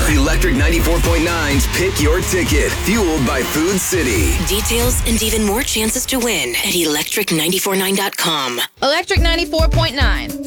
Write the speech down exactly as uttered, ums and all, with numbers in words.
Electric ninety-four point nine's Pick Your Ticket, fueled by Food City. Details and even more chances to win at electric nine four nine dot com. Electric ninety-four point nine.